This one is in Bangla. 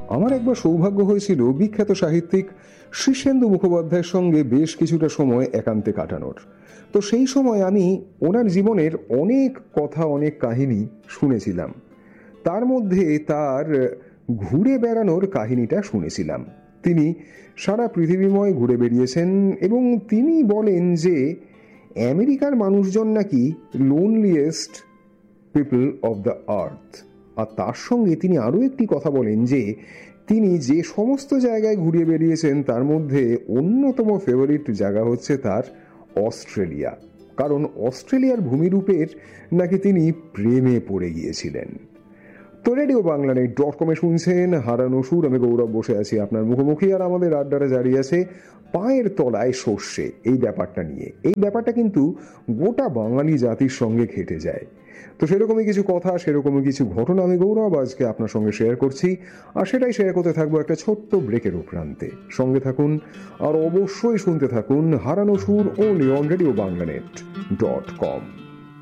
আমার একবার সৌভাগ্য হয়েছিল বিখ্যাত সাহিত্যিক শীর্ষেন্দু মুখোপাধ্যায়ের সঙ্গে বেশ কিছুটা সময় একান্তে কাটানোর। তো সেই সময় আমি ওনার জীবনের অনেক কথা, অনেক কাহিনী শুনেছিলাম। তার মধ্যে তার ঘুরে বেড়ানোর কাহিনীটা শুনেছিলাম। তিনি সারা পৃথিবীময় ঘুরে বেরিয়েছেন এবং তিনি বলেন যে আমেরিকার মানুষজন নাকি লোনলিয়েস্ট পিপল অফ দ্য আর্থ। আর তার সঙ্গে তিনি আরও একটি কথা বলেন যে তিনি যে সমস্ত জায়গায় ঘুরে বেরিয়েছেন তার মধ্যে অন্যতম ফেভারিট জায়গা হচ্ছে তার অস্ট্রেলিয়া, কারণ অস্ট্রেলিয়ার ভূমিরূপের নাকি তিনি প্রেমে পড়ে গিয়েছিলেন। তো রেডিও বাংলানেট.com শুনছেন হারানো সুর। আমি গৌরব বসে আছি আপনার মুখোমুখি, আর আমাদের আড্ডাটা জারি আছে পায়ের তলায় সর্ষে এই ব্যাপারটা নিয়ে। এই ব্যাপারটা কিন্তু গোটা বাঙালি জাতির সঙ্গে ঘেটে যায়। তো সেরকমই কিছু কথা, সেরকমই কিছু ঘটনা আমি গৌরব আজকে আপনার সঙ্গে শেয়ার করছি, আর সেটাই শেয়ার করতে থাকবো একটা ছোট্ট ব্রেকের উপরান্তে। সঙ্গে থাকুন আর অবশ্যই শুনতে থাকুন হারানো সুর ও অন রেডিও বাংলানেট.com।